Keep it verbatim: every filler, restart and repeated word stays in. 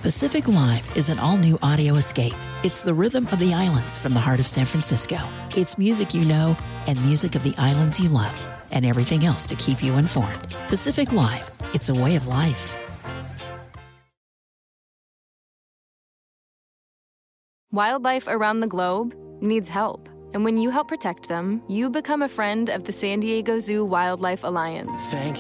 Pacific Live is an all-new audio escape. It's the rhythm of the islands from the heart of San Francisco. It's music you know and music of the islands you love, and everything else to keep you informed. Pacific Live, it's a way of life. Wildlife around the globe needs help. And when you help protect them, you become a friend of the San Diego Zoo Wildlife Alliance. Thank